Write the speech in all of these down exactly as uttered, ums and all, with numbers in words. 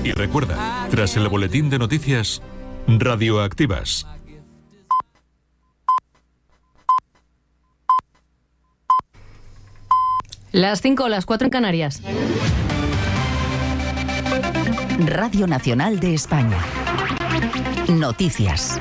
Y recuerda, tras el boletín de noticias, Radioactivas. Las cinco o las cuatro en Canarias. Radio Nacional de España. Noticias.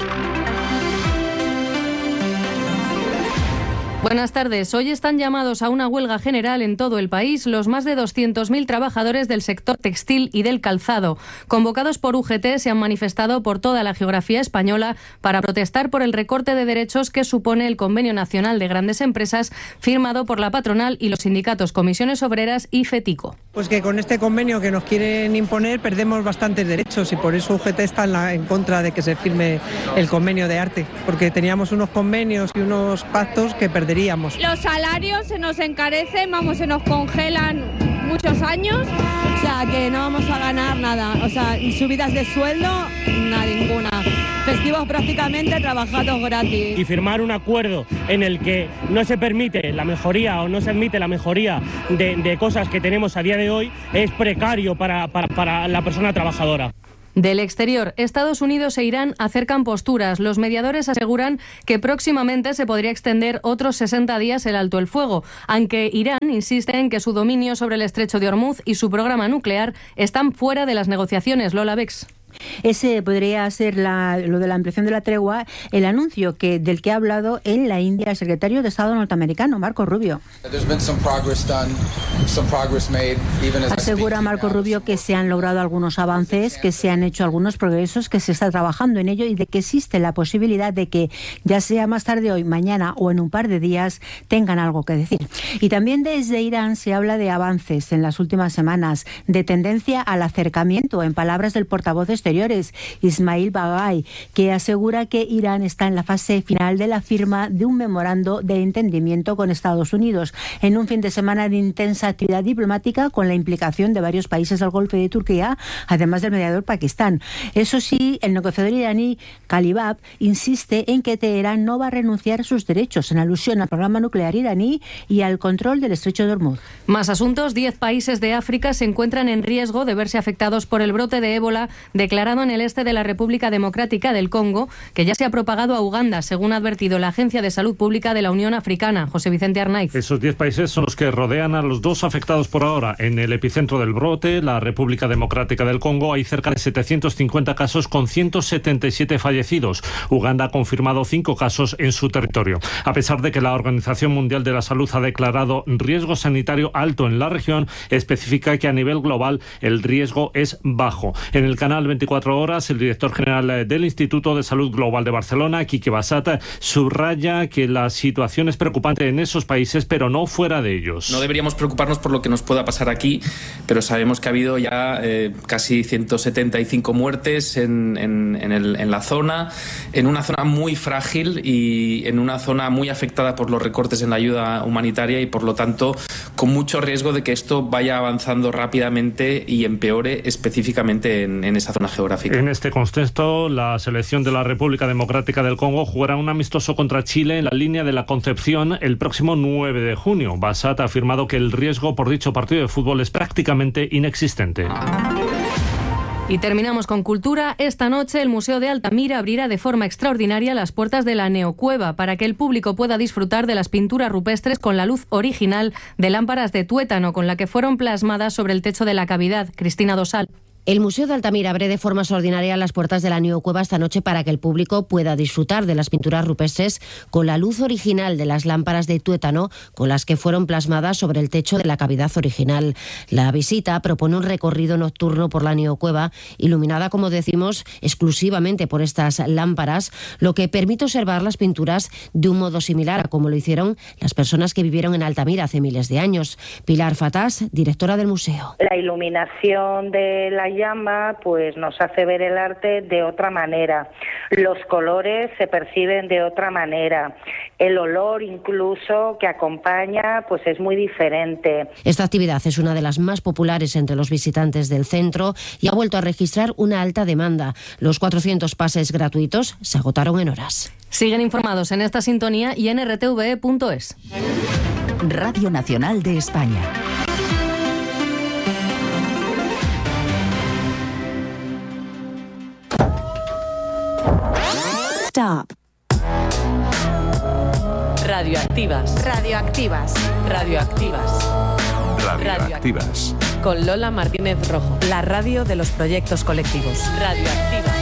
Buenas tardes. Hoy están llamados a una huelga general en todo el país los más de doscientos mil trabajadores del sector textil y del calzado. Convocados por U G T, se han manifestado por toda la geografía española para protestar por el recorte de derechos que supone el Convenio Nacional de Grandes Empresas firmado por la patronal y los sindicatos Comisiones Obreras y FETICO. Pues que con este convenio que nos quieren imponer perdemos bastantes derechos y por eso U G T está en, la, en contra de que se firme el convenio de arte, porque teníamos unos convenios y unos pactos que perdemos. Los salarios se nos encarecen, vamos, se nos congelan muchos años. O sea, que no vamos a ganar nada. O sea, subidas de sueldo, nada, ninguna. Festivos prácticamente trabajados gratis. Y firmar un acuerdo en el que no se permite la mejoría o no se admite la mejoría de, de cosas que tenemos a día de hoy es precario para, para, para la persona trabajadora. Del exterior, Estados Unidos e Irán acercan posturas. Los mediadores aseguran que próximamente se podría extender otros sesenta días el alto el fuego, aunque Irán insiste en que su dominio sobre el estrecho de Hormuz y su programa nuclear están fuera de las negociaciones. Lola Bex. Ese podría ser la, lo de la ampliación de la tregua, el anuncio que del que ha hablado en la India el secretario de Estado norteamericano, Marco Rubio. Asegura Marco Rubio que se han logrado algunos avances, que se han hecho algunos progresos, que se está trabajando en ello y de que existe la posibilidad de que, ya sea más tarde hoy, mañana o en un par de días, tengan algo que decir. Y también desde Irán se habla de avances en las últimas semanas, de tendencia al acercamiento, en palabras del portavoz de Exteriores, Ismail Baghai, que asegura que Irán está en la fase final de la firma de un memorando de entendimiento con Estados Unidos, en un fin de semana de intensa actividad diplomática con la implicación de varios países del Golfo y de Turquía, además del mediador Pakistán. Eso sí, el negociador iraní Khalibab insiste en que Teherán no va a renunciar a sus derechos, en alusión al programa nuclear iraní y al control del estrecho de Hormuz. Más asuntos. Diez países de África se encuentran en riesgo de verse afectados por el brote de ébola declarado en el este de la República Democrática del Congo, que ya se ha propagado a Uganda, según ha advertido la Agencia de Salud Pública de la Unión Africana. José Vicente Arnaiz. Esos diez países son los que rodean a los dos afectados por ahora. En el epicentro del brote, la República Democrática del Congo, hay cerca de setecientos cincuenta casos con ciento setenta y siete fallecidos. Uganda ha confirmado cinco casos en su territorio. A pesar de que la Organización Mundial de la Salud ha declarado riesgo sanitario alto en la región, especifica que a nivel global el riesgo es bajo. En el canal veinticuatro horas, el director general del Instituto de Salud Global de Barcelona, Quique Bassat, subraya que la situación es preocupante en esos países, pero no fuera de ellos. No deberíamos preocuparnos por lo que nos pueda pasar aquí, pero sabemos que ha habido ya eh, casi ciento setenta y cinco muertes en, en, en, el, en la zona, en una zona muy frágil y en una zona muy afectada por los recortes en la ayuda humanitaria y, por lo tanto, con mucho riesgo de que esto vaya avanzando rápidamente y empeore específicamente en, en esa zona geográfica. En este contexto, la selección de la República Democrática del Congo jugará un amistoso contra Chile en la línea de la Concepción el próximo nueve de junio. Bassat ha afirmado que el riesgo por dicho partido de fútbol es prácticamente inexistente. Y terminamos con cultura. Esta noche el Museo de Altamira abrirá de forma extraordinaria las puertas de la Neocueva para que el público pueda disfrutar de las pinturas rupestres con la luz original de lámparas de tuétano con la que fueron plasmadas sobre el techo de la cavidad. Cristina Dosal. El Museo de Altamira abre de forma extraordinaria las puertas de la Neocueva esta noche para que el público pueda disfrutar de las pinturas rupestres con la luz original de las lámparas de tuétano con las que fueron plasmadas sobre el techo de la cavidad original. La visita propone un recorrido nocturno por la Neocueva, iluminada, como decimos, exclusivamente por estas lámparas, lo que permite observar las pinturas de un modo similar a como lo hicieron las personas que vivieron en Altamira hace miles de años. Pilar Fatás, directora del museo. La iluminación de la llama pues nos hace ver el arte de otra manera. Los colores se perciben de otra manera. El olor incluso que acompaña pues es muy diferente. Esta actividad es una de las más populares entre los visitantes del centro y ha vuelto a registrar una alta demanda. Los cuatrocientos pases gratuitos se agotaron en horas. Siguen informados en esta sintonía y en r t v e punto es. Radio Nacional de España. Stop. Radioactivas. Radioactivas. Radioactivas. Radioactivas. Con Lola Martínez Rojo. La radio de los proyectos colectivos. Radioactivas.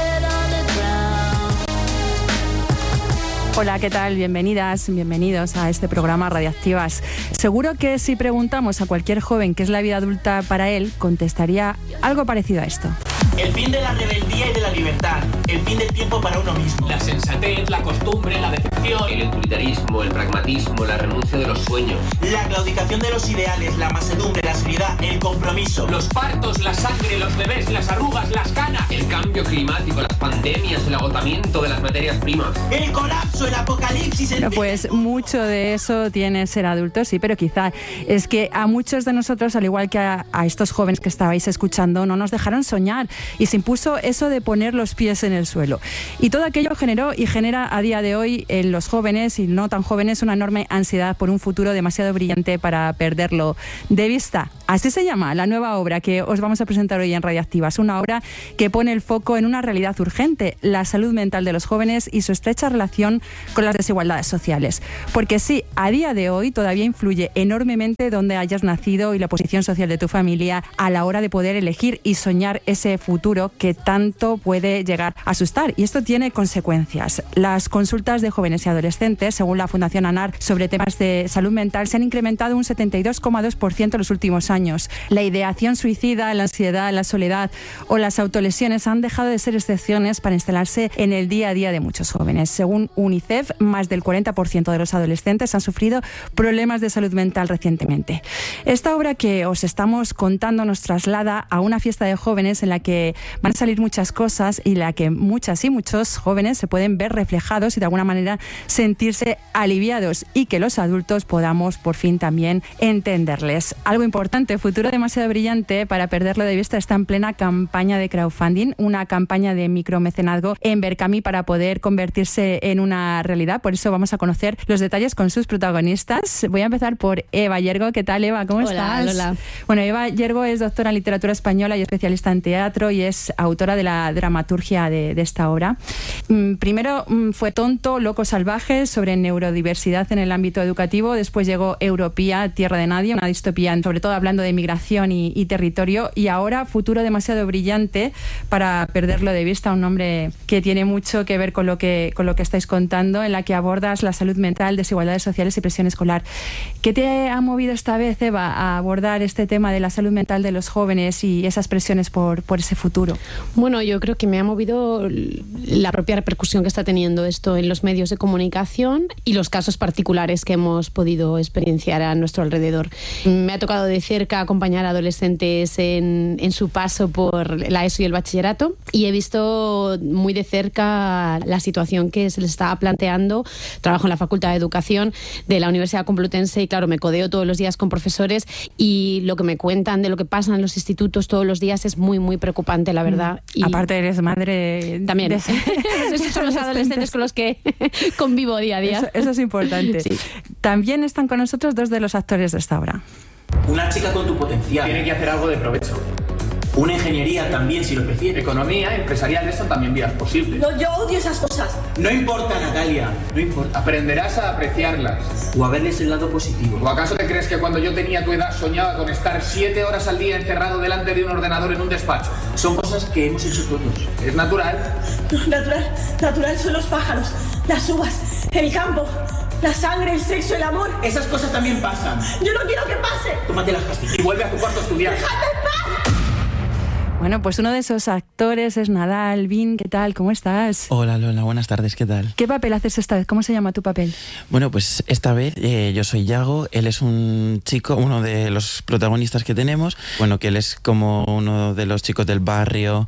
Hola, ¿qué tal? Bienvenidas, bienvenidos a este programa Radioactivas. Seguro que si preguntamos a cualquier joven qué es la vida adulta para él, contestaría algo parecido a esto. El fin de la rebeldía y de la libertad. El fin del tiempo para uno mismo. La sensatez, la costumbre, la decepción. El utilitarismo, el pragmatismo, la renuncia de los sueños. La claudicación de los ideales, la mansedumbre, la seriedad, el compromiso. Los partos, la sangre, los bebés, las arrugas, las canas. El cambio climático, las pandemias, el agotamiento de las materias primas. El colapso, el apocalipsis. El... Bueno, pues mucho de eso tiene ser adulto, sí, pero quizá es que a muchos de nosotros, al igual que a, a estos jóvenes que estabais escuchando, no nos dejaron soñar. Y se impuso eso de poner los pies en el suelo. Y todo aquello generó y genera a día de hoy en los jóvenes y no tan jóvenes una enorme ansiedad por un futuro demasiado brillante para perderlo de vista. Así se llama la nueva obra que os vamos a presentar hoy en Radioactivas. Una obra que pone el foco en una realidad urgente, la salud mental de los jóvenes y su estrecha relación con las desigualdades sociales. Porque sí, a día de hoy todavía influye enormemente dónde hayas nacido y la posición social de tu familia a la hora de poder elegir y soñar ese futuro que tanto puede llegar a asustar. Y esto tiene consecuencias. Las consultas de jóvenes y adolescentes, según la Fundación ANAR, sobre temas de salud mental se han incrementado un setenta y dos coma dos por ciento en los últimos años. La ideación suicida, la ansiedad, la soledad o las autolesiones han dejado de ser excepciones para instalarse en el día a día de muchos jóvenes. Según UNICEF, más del cuarenta por ciento de los adolescentes han sufrido problemas de salud mental recientemente. Esta obra que os estamos contando nos traslada a una fiesta de jóvenes en la que van a salir muchas cosas y en la que muchas y muchos jóvenes se pueden ver reflejados y de alguna manera sentirse aliviados y que los adultos podamos por fin también entenderles. Algo importante, Futuro Demasiado Brillante, para perderlo de vista, está en plena campaña de crowdfunding, una campaña de micromecenazgo en Berkami para poder convertirse en una realidad. Por eso vamos a conocer los detalles con sus protagonistas. Voy a empezar por Eva Yergo. ¿Qué tal, Eva? ¿Cómo Hola, estás? Lola. Bueno, Eva Yergo es doctora en literatura española y especialista en teatro y es autora de la dramaturgia de, de esta obra. Mm, primero mm, fue Tonto, Loco Salvaje, sobre neurodiversidad en el ámbito educativo. Después llegó Europía, Tierra de Nadie, una distopía sobre todo hablando de migración y, y territorio. Y ahora Futuro Demasiado Brillante, para perderlo de vista, un nombre que tiene mucho que ver con lo que, con lo que estáis contando, en la que abordas la salud mental, desigualdades sociales y presión escolar. ¿Qué te ha movido esta vez, Eva, a abordar este tema de la salud mental de los jóvenes y esas presiones por, por ese futuro? Bueno, yo creo que me ha movido la propia repercusión que está teniendo esto en los medios de comunicación y los casos particulares que hemos podido experienciar a nuestro alrededor. Me ha tocado de cerca acompañar a adolescentes en, en su paso por la ESO y el bachillerato y he visto muy de cerca la situación que se les estaba planteando. Trabajo en la Facultad de Educación de la Universidad Complutense y claro, me codeo todos los días con profesores y lo que me cuentan de lo que pasa en los institutos todos los días es muy, muy preocupante, la verdad. Y aparte eres madre... También. De... Esos son los adolescentes con los que convivo día a día. Eso, eso es importante. Sí. También están con nosotros dos de los actores de esta obra. Una chica con tu potencial. Tiene que hacer algo de provecho. Una ingeniería también, si lo prefiere. Economía, empresarial, son también vías posibles. No, yo odio esas cosas. No importa, Natalia, no importa. Aprenderás a apreciarlas. O a verles el lado positivo. ¿O acaso te crees que cuando yo tenía tu edad soñaba con estar siete horas al día encerrado delante de un ordenador en un despacho? Son cosas que hemos hecho todos. Es natural. No, natural, natural son los pájaros, las uvas, el campo, la sangre, el sexo, el amor. Esas cosas también pasan. Yo no quiero que pase. Tómate las pastillas y vuelve a tu cuarto a estudiar. ¡Déjame en paz! Bueno, pues uno de esos actores es Nadal. Vin, ¿qué tal? ¿Cómo estás? Hola, Lola, buenas tardes, ¿qué tal? ¿Qué papel haces esta vez? ¿Cómo se llama tu papel? Bueno, pues esta vez eh, yo soy Yago, él es un chico, uno de los protagonistas que tenemos, bueno, que él es como uno de los chicos del barrio,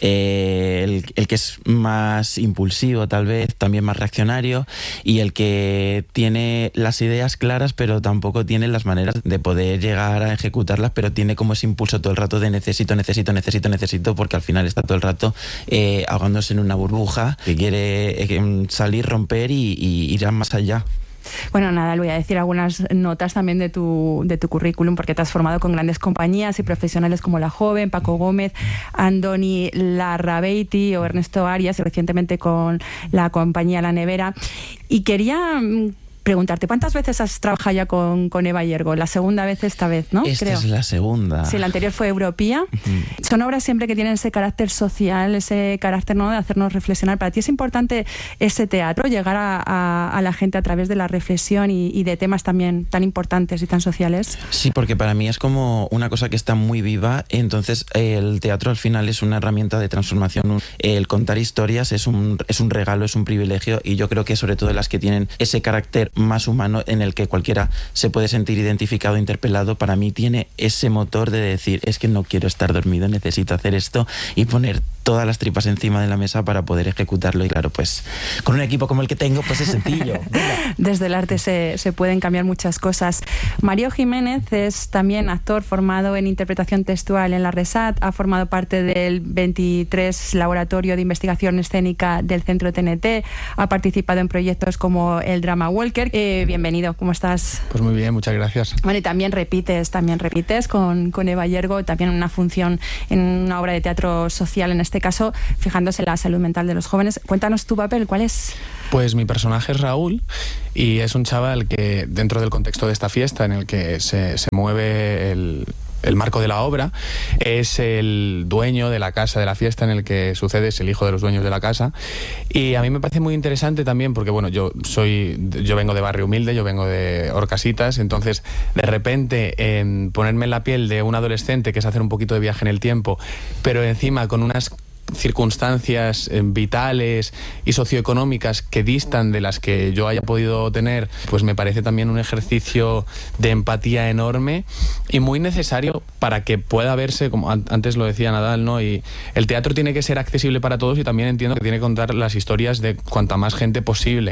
eh, el, el que es más impulsivo tal vez, también más reaccionario, y el que tiene las ideas claras, pero tampoco tiene las maneras de poder llegar a ejecutarlas, pero tiene como ese impulso todo el rato de necesito, necesito, necesito, necesito, porque al final está todo el rato eh, ahogándose en una burbuja que quiere eh, salir, romper y, y ir más allá. Bueno, nada, le voy a decir algunas notas también de tu, de tu currículum, porque te has formado con grandes compañías y profesionales como La Joven, Paco Gómez, Andoni Larrabeiti o Ernesto Arias, y recientemente con la compañía La Nevera. Y quería preguntarte, ¿cuántas veces has trabajado ya con, con Eva Yergo? La segunda vez esta vez, ¿no? Esta Creo. es la segunda. Sí, la anterior fue Europea. Uh-huh. Son obras siempre que tienen ese carácter social, ese carácter, ¿no?, de hacernos reflexionar. Para ti es importante ese teatro, llegar a, a, a la gente a través de la reflexión y, y de temas también tan importantes y tan sociales. Sí, porque para mí es como una cosa que está muy viva. Entonces el teatro al final es una herramienta de transformación. El contar historias es un, es un regalo, es un privilegio, y yo creo que sobre todo las que tienen ese carácter más humano en el que cualquiera se puede sentir identificado, interpelado, para mí tiene ese motor de decir, es que no quiero estar dormido, necesito hacer esto y poner todas las tripas encima de la mesa para poder ejecutarlo. Y claro, pues con un equipo como el que tengo, pues es sencillo. Desde el arte se, se pueden cambiar muchas cosas. Mario Jiménez es también actor formado en interpretación textual en la RESAT, ha formado parte del veintitrés Laboratorio de Investigación Escénica del Centro T N T, ha participado en proyectos como el Drama Walker. Eh, bienvenido, ¿cómo estás? Pues muy bien, muchas gracias. Bueno, y también repites, también repites con, con Eva Yergo, también una función en una obra de teatro social, en este caso fijándose en la salud mental de los jóvenes. Cuéntanos tu papel, ¿cuál es? Pues mi personaje es Raúl y es un chaval que, dentro del contexto de esta fiesta en el que se, se mueve el... el marco de la obra, es el dueño de la casa de la fiesta en el que sucede, es el hijo de los dueños de la casa. Y a mí me parece muy interesante también porque, bueno, yo soy yo vengo de barrio humilde, yo vengo de Horcasitas, entonces de repente eh, ponerme en la piel de un adolescente, que es hacer un poquito de viaje en el tiempo, pero encima con unas circunstancias eh, vitales y socioeconómicas que distan de las que yo haya podido tener, pues me parece también un ejercicio de empatía enorme y muy necesario para que pueda verse, como an- antes lo decía Nadal, ¿no? Y el teatro tiene que ser accesible para todos, y también entiendo que tiene que contar las historias de cuanta más gente posible.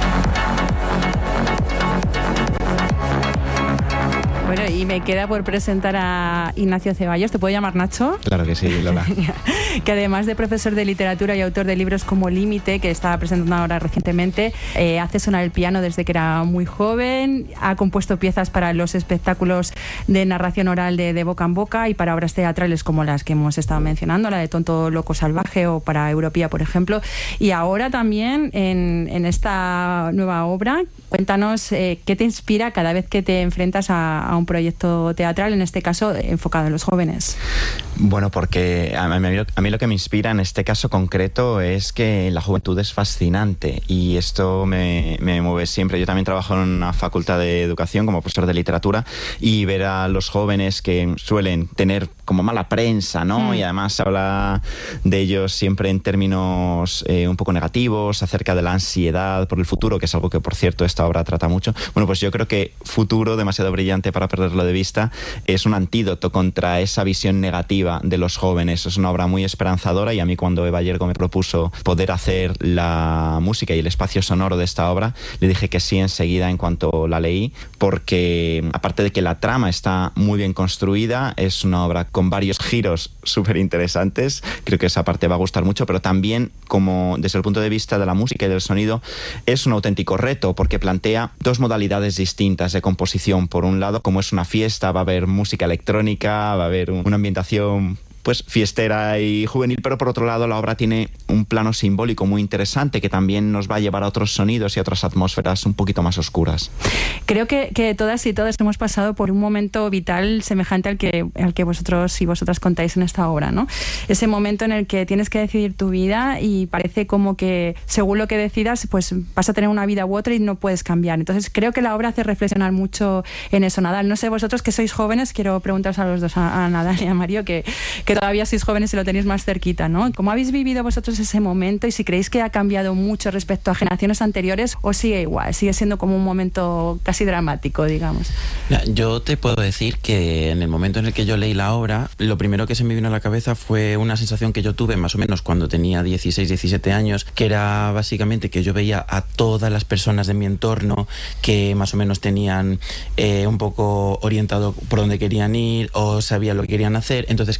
Bueno, y me queda por presentar a Ignacio Ceballos. ¿Te puedo llamar Nacho? Claro que sí, Lola. Que además de profesor de literatura y autor de libros como Límite, que estaba presentando ahora recientemente, eh, hace sonar el piano desde que era muy joven, ha compuesto piezas para los espectáculos de narración oral de, de boca en boca y para obras teatrales como las que hemos estado mencionando, la de Tonto Loco Salvaje o para Europea, por ejemplo. Y ahora también en, en esta nueva obra, cuéntanos eh, qué te inspira cada vez que te enfrentas a, a un proyecto teatral, en este caso enfocado en los jóvenes. Bueno, porque a mí, a mí lo que me inspira en este caso concreto es que la juventud es fascinante y esto me, me mueve siempre. Yo también trabajo en una facultad de educación como profesor de literatura, y ver a los jóvenes que suelen tener como mala prensa, ¿no? Mm. Y además se habla de ellos siempre en términos eh, un poco negativos, acerca de la ansiedad por el futuro, que es algo que, por cierto, esta obra trata mucho. Bueno, pues yo creo que Futuro, demasiado brillante para perderlo de vista, es un antídoto contra esa visión negativa de los jóvenes. Es una obra muy esperanzadora, y a mí, cuando Eva Yergo me propuso poder hacer la música y el espacio sonoro de esta obra, le dije que sí enseguida en cuanto la leí, porque aparte de que la trama está muy bien construida, es una obra con varios giros súper interesantes. Creo que esa parte va a gustar mucho, pero también, como desde el punto de vista de la música y del sonido, es un auténtico reto, porque plantea dos modalidades distintas de composición. Por un lado, como es una fiesta, va a haber música electrónica, va a haber un, una ambientación pues fiestera y juvenil, pero por otro lado la obra tiene un plano simbólico muy interesante que también nos va a llevar a otros sonidos y a otras atmósferas un poquito más oscuras. Creo que, que todas y todos hemos pasado por un momento vital semejante al que, al que vosotros y vosotras contáis en esta obra, ¿no? Ese momento en el que tienes que decidir tu vida y parece como que según lo que decidas, pues vas a tener una vida u otra y no puedes cambiar. Entonces creo que la obra hace reflexionar mucho en eso. Nadal, no sé, vosotros que sois jóvenes, quiero preguntaros a los dos, a, a Nadal y a Mario, que, que todavía sois jóvenes y lo tenéis más cerquita, ¿no? ¿Cómo habéis vivido vosotros ese momento y si creéis que ha cambiado mucho respecto a generaciones anteriores o sigue igual, sigue siendo como un momento casi dramático, digamos? Yo te puedo decir que en el momento en el que yo leí la obra, lo primero que se me vino a la cabeza fue una sensación que yo tuve más o menos cuando tenía dieciséis, diecisiete años, que era básicamente que yo veía a todas las personas de mi entorno que más o menos tenían eh, un poco orientado por dónde querían ir o sabían lo que querían hacer. Entonces, claro, yo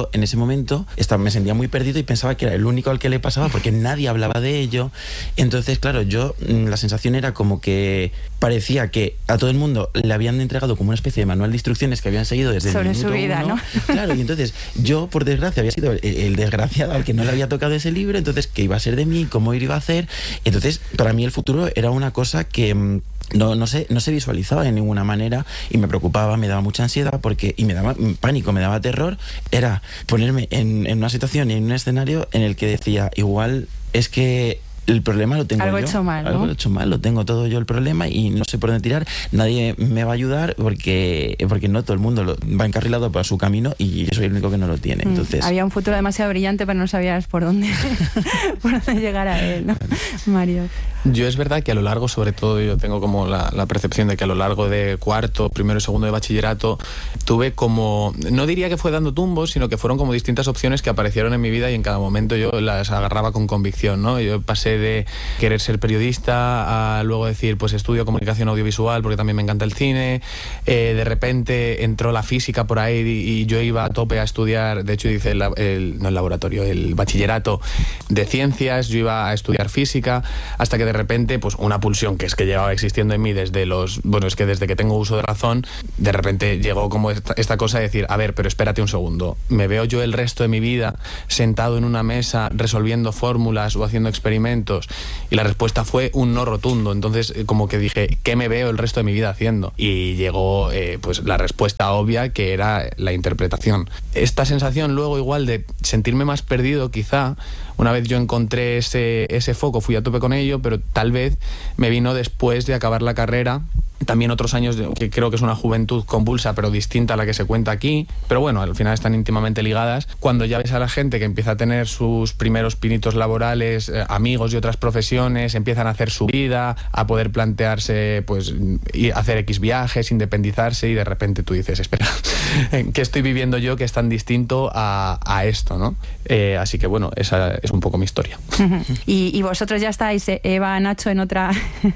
yo en ese momento estaba, me sentía muy perdido y pensaba que era el único al que le pasaba porque nadie hablaba de ello. Entonces, claro, yo la sensación era como que parecía que a todo el mundo le habían entregado como una especie de manual de instrucciones que habían seguido desde sobre el minuto su vida, uno. ¿no? Claro, y entonces yo, por desgracia, había sido el, el desgraciado al que no le había tocado ese libro. Entonces, ¿qué iba a ser de mí? ¿Cómo iba a hacer? Entonces, para mí el futuro era una cosa que no, no, se, no se visualizaba de ninguna manera y me preocupaba, me daba mucha ansiedad porque y me daba pánico, me daba terror. Era ponerme en, en una situación y en un escenario en el que decía, igual es que el problema lo tengo algo yo. Hecho mal, ¿no? Algo hecho mal, lo tengo todo yo el problema y no sé por dónde tirar. Nadie me va a ayudar porque, porque no todo el mundo lo, va encarrilado por su camino y yo soy el único que no lo tiene. Entonces, mm, había un futuro demasiado brillante, pero no sabías por dónde, por dónde llegar a él, ¿no? Mario. Yo es verdad que a lo largo, sobre todo, yo tengo como la, la percepción de que a lo largo de cuarto, primero y segundo de bachillerato, tuve como, no diría que fue dando tumbos, sino que fueron como distintas opciones que aparecieron en mi vida y en cada momento yo las agarraba con convicción, ¿no? Yo pasé de querer ser periodista a luego decir, pues estudio comunicación audiovisual porque también me encanta el cine. Eh, de repente entró la física por ahí y, y yo iba a tope a estudiar, de hecho hice el, el, no el laboratorio, el bachillerato de ciencias, yo iba a estudiar física, hasta que de repente, pues una pulsión que es que llevaba existiendo en mí desde los, bueno, es que desde que tengo uso de razón, de repente llegó como esta, esta cosa de decir, a ver, pero espérate un segundo, ¿me veo yo el resto de mi vida sentado en una mesa resolviendo fórmulas o haciendo experimentos? Y la respuesta fue un no rotundo. Entonces, como que dije, ¿qué me veo el resto de mi vida haciendo? Y llegó eh, pues la respuesta obvia, que era la interpretación. Esta sensación luego igual de sentirme más perdido, quizá, una vez yo encontré ese, ese foco, fui a tope con ello, pero tal vez me vino después de acabar la carrera. También otros años de, que creo que es una juventud convulsa pero distinta a la que se cuenta aquí, pero bueno, al final están íntimamente ligadas. Cuando ya ves a la gente que empieza a tener sus primeros pinitos laborales, eh, amigos de otras profesiones, empiezan a hacer su vida, a poder plantearse pues y hacer X viajes, independizarse, y de repente tú dices, espera, ¿qué estoy viviendo yo que es tan distinto a, a esto, ¿no? Eh, así que bueno, esa es un poco mi historia. y, y vosotros ya estáis, Eva, Nacho, en otra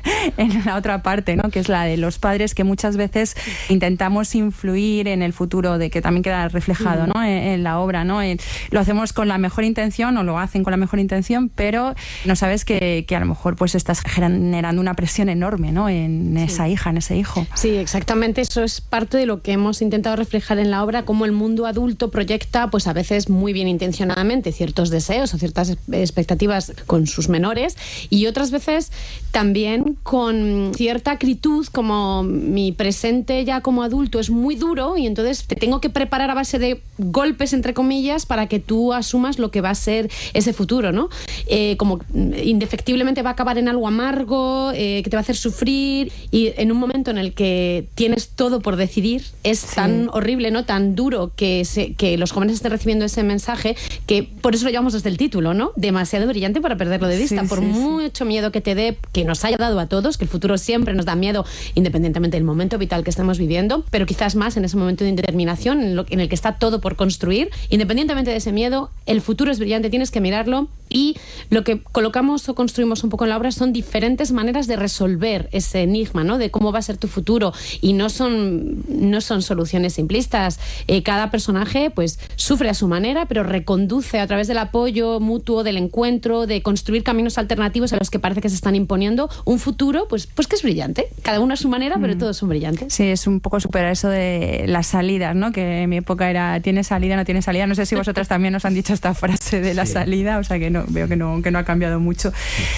en la otra parte, ¿no? Que es la de los padres, que muchas veces intentamos influir en el futuro, de que también queda reflejado, ¿no? en, en la obra, ¿no? En, lo hacemos con la mejor intención, o lo hacen con la mejor intención, pero no sabes que, que a lo mejor pues estás generando una presión enorme, ¿no? En sí. esa hija, en ese hijo. Sí, exactamente, eso es parte de lo que hemos intentado reflejar en la obra, cómo el mundo adulto proyecta, pues a veces muy bien intencionadamente, ciertos deseos o ciertas expectativas con sus menores, y otras veces también con cierta acritud, como mi presente ya como adulto es muy duro y entonces te tengo que preparar a base de golpes, entre comillas, para que tú asumas lo que va a ser ese futuro, ¿no? Eh, como indefectiblemente va a acabar en algo amargo, eh, que te va a hacer sufrir, y en un momento en el que tienes todo por decidir, es sí. tan horrible, ¿no? Tan duro que, se, que los jóvenes estén recibiendo ese mensaje, que por eso lo llamamos desde el título, ¿no? Demasiado brillante para perderlo de vista, sí, por sí, mucho sí. miedo que te dé, que nos haya dado a todos, que el futuro siempre nos da miedo, independientemente del momento vital que estemos viviendo, pero quizás más en ese momento de indeterminación en, lo, en el que está todo por construir. Independientemente de ese miedo, el futuro es brillante, tienes que mirarlo, y lo que colocamos o construimos un poco en la obra son diferentes maneras de resolver ese enigma, ¿no? De cómo va a ser tu futuro, y no son, no son soluciones simplistas. Eh, cada personaje pues sufre a su manera, pero reconduce a través del apoyo mutuo, del encuentro, de construir caminos alternativos a los que parece que se están imponiendo un futuro pues, pues que es brillante. Cada uno a su manera, pero todos son brillantes. Sí, es un poco superar eso de las salidas, ¿no? Que en mi época era, ¿tiene salida, no tiene salida? No sé si vosotras también os han dicho esta frase de la sí. salida, o sea que no, veo que no, que no ha cambiado mucho.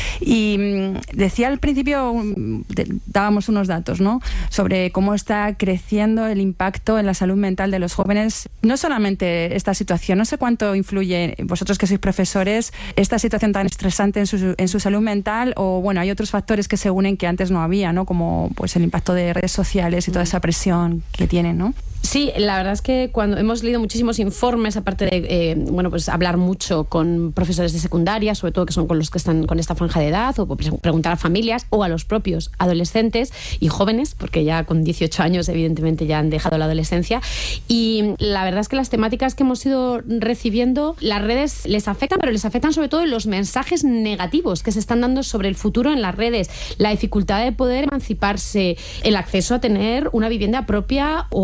Y mmm, decía al principio, de, dábamos unos datos, ¿no? Sobre cómo está creciendo el impacto en la salud mental de los jóvenes. No solamente esta situación, no sé cuánto influye, vosotros que sois profesores, esta situación tan estresante en su, en su salud mental, o bueno, hay otros factores que se unen que antes no había, ¿no? Como pues el impacto de redes sociales y toda esa presión que tienen, ¿no? Sí, la verdad es que cuando hemos leído muchísimos informes, aparte de eh, bueno, pues hablar mucho con profesores de secundaria, sobre todo que son con los que están con esta franja de edad, o preguntar a familias o a los propios adolescentes y jóvenes, porque ya con dieciocho años evidentemente ya han dejado la adolescencia, y la verdad es que las temáticas que hemos ido recibiendo, las redes les afectan, pero les afectan sobre todo en los mensajes negativos que se están dando sobre el futuro en las redes, la dificultad de poder emanciparse, el acceso a tener una vivienda propia o a poder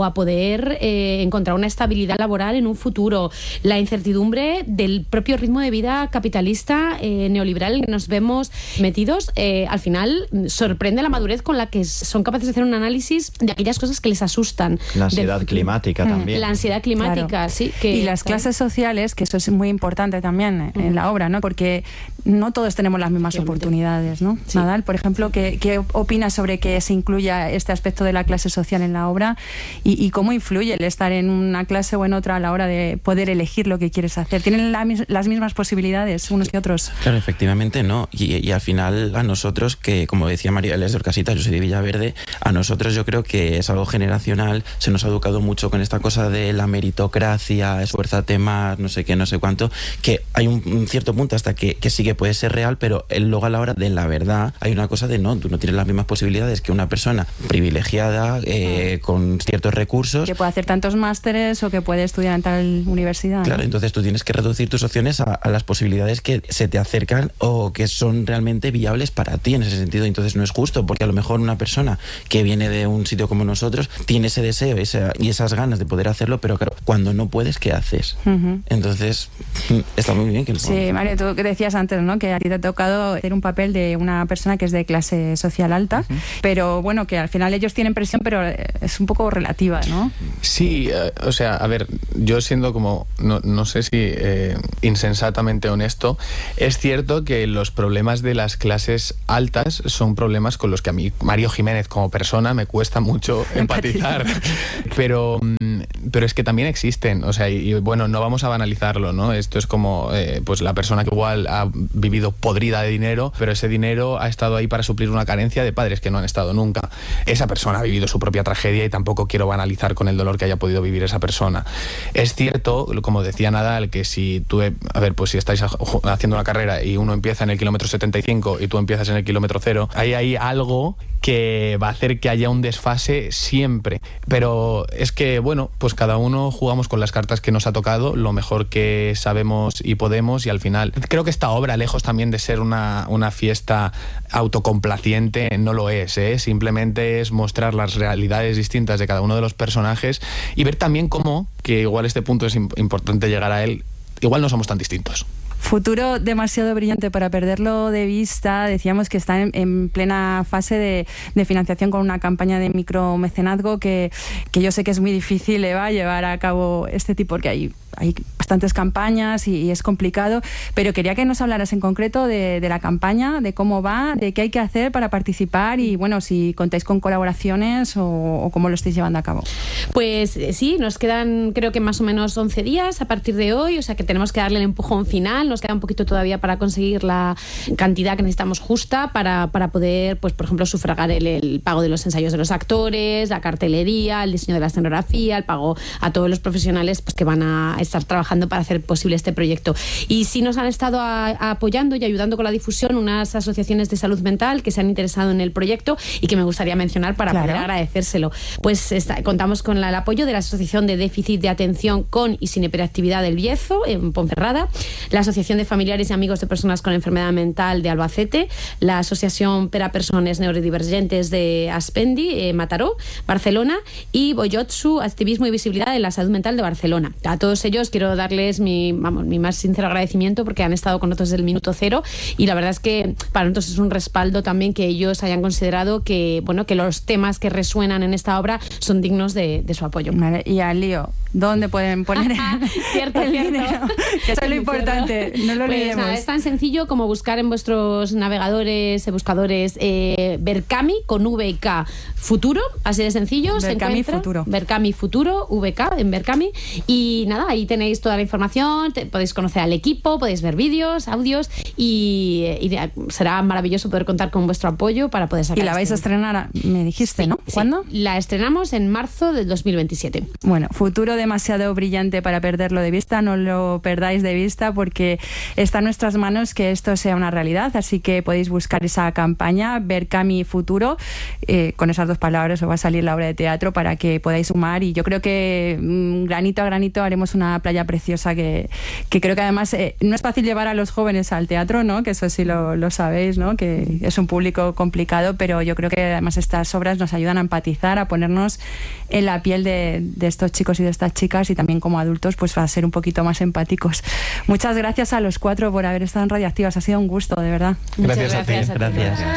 poder eh, encontrar una estabilidad laboral en un futuro, la incertidumbre del propio ritmo de vida capitalista eh, neoliberal en el que nos vemos metidos, eh, al final sorprende la madurez con la que son capaces de hacer un análisis de aquellas cosas que les asustan. La ansiedad del, climática mm. también. La ansiedad climática, claro. sí. Que, y las claro. clases sociales, que eso es muy importante también en la obra, ¿no? Porque no todos tenemos las mismas oportunidades, ¿no? Sí. Nadal, por ejemplo, ¿qué, ¿qué opinas sobre que se incluya este aspecto de la clase social en la obra y, y cómo influye el estar en una clase o en otra a la hora de poder elegir lo que quieres hacer? ¿Tienen la, las mismas posibilidades unos que otros? Claro, efectivamente no. Y, y al final a nosotros, que como decía María Ángeles de Orcasitas, yo soy de Villaverde, a nosotros yo creo que es algo generacional, se nos ha educado mucho con esta cosa de la meritocracia, esfuérzate más, no sé qué, no sé cuánto, que hay un, un cierto punto hasta que, que sí que puede ser real, pero luego a la hora de la verdad hay una cosa de no, tú no tienes las mismas posibilidades que una persona privilegiada, eh, con ciertos recursos. Que puede hacer tantos másteres o que puede estudiar en tal universidad. Claro, ¿no? Entonces tú tienes que reducir tus opciones a, a las posibilidades que se te acercan o que son realmente viables para ti en ese sentido. Entonces no es justo, porque a lo mejor una persona que viene de un sitio como nosotros tiene ese deseo esa, y esas ganas de poder hacerlo, pero claro, cuando no puedes, ¿qué haces? Uh-huh. Entonces está muy bien que lo Sí, Mario, tú que decías antes, ¿no? Que a ti te ha tocado hacer un papel de una persona que es de clase social alta, uh-huh. pero bueno, que al final ellos tienen presión, pero es un poco relativa, ¿no? Sí, eh, o sea, a ver, yo siendo como, no, no sé si eh, insensatamente honesto, es cierto que los problemas de las clases altas son problemas con los que a mí, Mario Jiménez, como persona, me cuesta mucho empatizar, pero, pero es que también existen, o sea, y, y bueno, no vamos a banalizarlo, ¿no? Esto es como, eh, pues la persona que igual ha vivido podrida de dinero, pero ese dinero ha estado ahí para suplir una carencia de padres que no han estado nunca. Esa persona ha vivido su propia tragedia y tampoco quiero banalizar con el dolor que haya podido vivir esa persona. Es cierto, como decía Nadal, que si tú, a ver, pues si estáis haciendo una carrera y uno empieza en el kilómetro setenta y cinco y tú empiezas en el kilómetro cero, hay ahí algo que va a hacer que haya un desfase siempre. Pero es que, bueno, pues cada uno jugamos con las cartas que nos ha tocado, lo mejor que sabemos y podemos, y al final creo que esta obra, lejos también de ser una, una fiesta autocomplaciente, no lo es, ¿eh? Simplemente es mostrar las realidades distintas de cada uno de los personajes y ver también cómo, que igual este punto es importante llegar a él, igual no somos tan distintos. Futuro demasiado brillante para perderlo de vista. Decíamos que está en, en plena fase de, de financiación con una campaña de micromecenazgo que, que yo sé que es muy difícil, Eva, llevar a cabo este tipo, porque hay, hay bastantes campañas y, y es complicado, pero quería que nos hablaras en concreto de, de la campaña, de cómo va, de qué hay que hacer para participar y, bueno, si contáis con colaboraciones o, o cómo lo estáis llevando a cabo. Pues sí, nos quedan creo que más o menos once días a partir de hoy, o sea que tenemos que darle el empujón final. Nos queda un poquito todavía para conseguir la cantidad que necesitamos justa para, para poder, pues por ejemplo, sufragar el, el pago de los ensayos de los actores, la cartelería, el diseño de la escenografía, el pago a todos los profesionales pues, que van a estar trabajando para hacer posible este proyecto. Y sí nos han estado a, a apoyando y ayudando con la difusión unas asociaciones de salud mental que se han interesado en el proyecto y que me gustaría mencionar para claro. poder agradecérselo. Pues está, contamos con la, el apoyo de la Asociación de Déficit de Atención con y Sin Hiperactividad del Bierzo, en Ponferrada, la Asociación de Familiares y Amigos de Personas con Enfermedad Mental de Albacete, la Asociación per a Persones Neurodivergentes de Aspendi, eh, Mataró, Barcelona, y Boyotsu, Activismo y Visibilidad de la Salud Mental de Barcelona. A todos ellos quiero darles mi, vamos, mi más sincero agradecimiento porque han estado con nosotros desde el minuto cero y la verdad es que para nosotros es un respaldo también que ellos hayan considerado que, bueno, que los temas que resuenan en esta obra son dignos de, de su apoyo. Vale, y al lío, ¿dónde pueden poner cierto, el cierto. dinero? Que eso es lo importante, no lo pues olvidemos. Nada, es tan sencillo como buscar en vuestros navegadores, buscadores, eh, Berkami con V y K Futuro, así de sencillo. Berkami se Futuro. Berkami Futuro, V K en Berkami. Y nada, ahí tenéis toda la información, te, podéis conocer al equipo, podéis ver vídeos, audios y, y será maravilloso poder contar con vuestro apoyo para poder sacar. Y la vais este a estrenar, me dijiste, sí, ¿no? Sí. ¿Cuándo? La estrenamos en marzo del dos mil veintisiete. Bueno, Futuro de demasiado brillante para perderlo de vista, no lo perdáis de vista porque está en nuestras manos que esto sea una realidad, así que podéis buscar esa campaña, Berkami Futuro, eh, con esas dos palabras os va a salir la obra de teatro para que podáis sumar y yo creo que mmm, granito a granito haremos una playa preciosa que, que creo que además eh, no es fácil llevar a los jóvenes al teatro, ¿no? Que eso sí lo, lo sabéis, ¿no? Que es un público complicado, pero yo creo que además estas obras nos ayudan a empatizar, a ponernos en la piel de, de estos chicos y de estas chicas y también como adultos pues a ser un poquito más empáticos. Muchas gracias a los cuatro por haber estado en Radioactivas, ha sido un gusto, de verdad. Gracias, gracias a ti. Gracias. Gracias.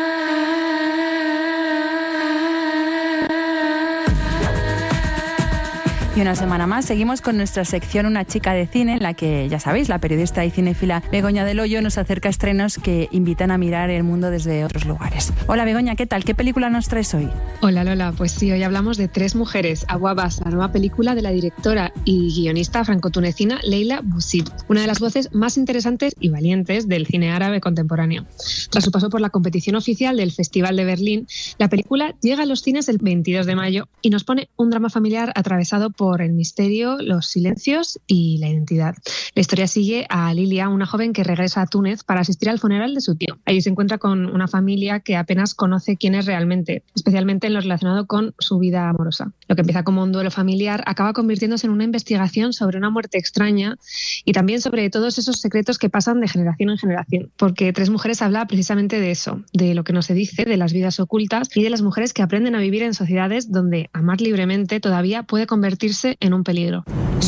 Y una semana más seguimos con nuestra sección Una chica de cine, en la que, ya sabéis, la periodista y cinéfila Begoña del Hoyo nos acerca a estrenos que invitan a mirar el mundo desde otros lugares. Hola Begoña, ¿qué tal? ¿Qué película nos traes hoy? Hola Lola, pues sí, hoy hablamos de Tres mujeres, Agua Bas, la nueva película de la directora y guionista franco-tunecina Leila Boussid, una de las voces más interesantes y valientes del cine árabe contemporáneo. Tras su paso por la competición oficial del Festival de Berlín, la película llega a los cines el veintidós de mayo y nos pone un drama familiar atravesado por por el misterio, los silencios y la identidad. La historia sigue a Lilia, una joven que regresa a Túnez para asistir al funeral de su tío. Allí se encuentra con una familia que apenas conoce quién es realmente, especialmente en lo relacionado con su vida amorosa. Lo que empieza como un duelo familiar acaba convirtiéndose en una investigación sobre una muerte extraña y también sobre todos esos secretos que pasan de generación en generación. Porque Tres mujeres habla precisamente de eso, de lo que no se dice, de las vidas ocultas y de las mujeres que aprenden a vivir en sociedades donde amar libremente todavía puede convertirse en un peligro.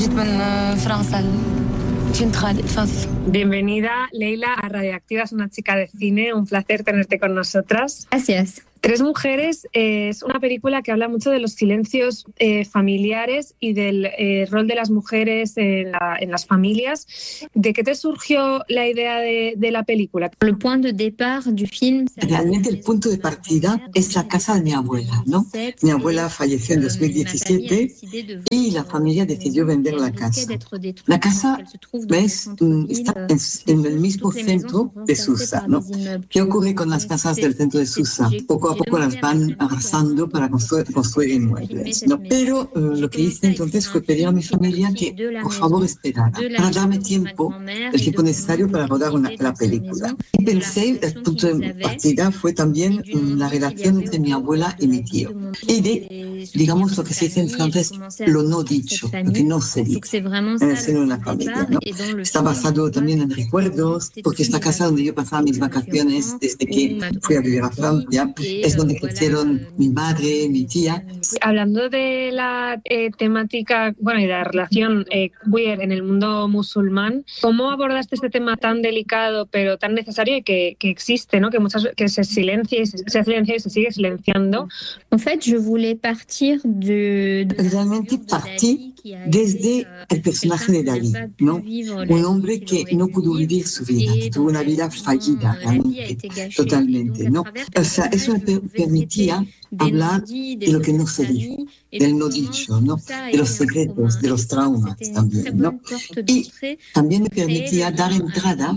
Bienvenida, Leila, a Radioactivas, una chica de cine. Un placer tenerte con nosotras. Gracias. Tres mujeres es una película que habla mucho de los silencios eh, familiares y del eh, rol de las mujeres en, la, en las familias. ¿De qué te surgió la idea de, de la película? El punto de départ du film. Realmente el punto de partida es la casa de mi abuela, ¿no? Mi abuela falleció en dos mil diecisiete y la familia decidió vender la casa. La casa ¿ves? Está en el mismo centro de Susa, ¿no? ¿Qué ocurre con las casas del centro de Susa? Poco a poco las van arrasando para construir, construir inmuebles, ¿no? Pero uh, lo que hice entonces fue pedir a mi familia que por favor esperara para darme tiempo, el tiempo necesario para rodar una, la película. Y pensé, el punto de partida fue también um, la relación entre mi abuela y mi tío. Y de, digamos, lo que se dice en francés, lo no dicho, lo que no se dice en el seno de una familia, ¿no? Está basado también en recuerdos, porque esta casa donde yo pasaba mis vacaciones desde que fui a vivir a Francia, es donde crecieron mi madre, mi tía. Hablando de la eh, temática, bueno, y de la relación eh, queer en el mundo musulmán, ¿cómo abordaste este tema tan delicado pero tan necesario y que, que existe, ¿no? Que muchas que se silencia y se, se silencia y se sigue silenciando? En fait, je voulais partir de, de... Realmente partí desde el personaje de Dalí, ¿no? Un hombre que no pudo vivir su vida, que tuvo una vida fallida, realmente, totalmente, ¿no? O sea, eso me permitía hablar de lo que no se dice, del no dicho, ¿no? De los secretos, de los traumas también, ¿no? Y también me permitía dar entrada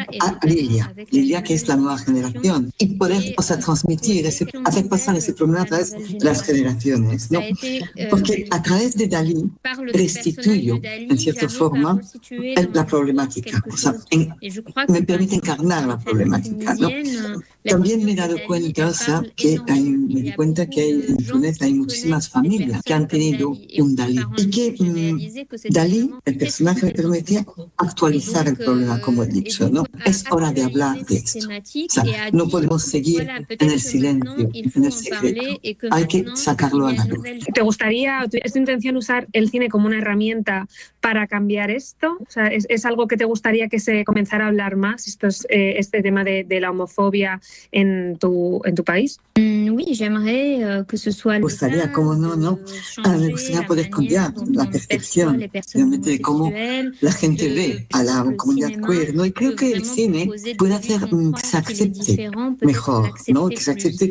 a Lilia, Lilia que es la nueva generación, y poder, o sea, transmitir, ese, hacer pasar ese problema a través de las generaciones, ¿no? Porque a través de Dalí restituyo, en cierta forma, la problemática, o sea, en, me permite encarnar la problemática, ¿no? También me he dado cuenta, o sea, que hay, me di cuenta que hay, en Túnez hay muchísimas familias que han tenido un Dalí y que mmm, Dalí, el personaje, me permitía actualizar el problema, como he dicho, ¿no? Es hora de hablar de esto. O sea, no podemos seguir en el silencio, en el secreto. Hay que sacarlo a la luz. ¿Te gustaría, es tu intención usar el cine como una herramienta para cambiar esto? O sea, ¿es, es algo que te gustaría que se comenzara a hablar más, esto es, eh, este tema de, de la homofobia en tu, en tu país? Oui, j'aimerais que ce soit. Me gustaría, como no, no. Ah, me gustaría poder cambiar la percepción realmente de cómo la gente ve a la comunidad queer, ¿no? Y creo que el cine puede hacer que se acepte mejor, ¿no? Que se acepte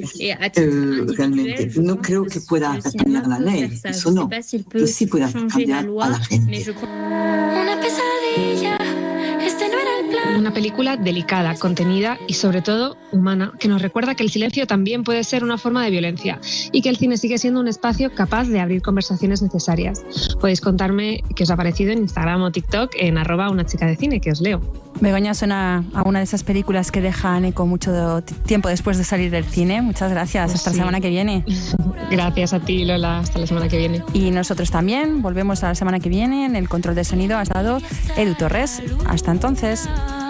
eh, realmente. No creo que pueda cambiar la ley, eso no, pero sí puede cambiar a la gente. Una pesadilla, este no era el plan. Una película delicada, contenida y sobre todo humana, que nos recuerda que el silencio también puede ser una forma de violencia y que el cine sigue siendo un espacio capaz de abrir conversaciones necesarias. Podéis contarme qué os ha parecido en Instagram o TikTok en arroba una chica de cine, que os leo. Begoña suena a una de esas películas que dejan eco mucho tiempo después de salir del cine. Muchas gracias. Hasta sí. La semana que viene. Gracias a ti, Lola. Hasta la semana que viene. Y nosotros también. Volvemos a la semana que viene. En el control de sonido ha estado Edu Torres. Hasta entonces.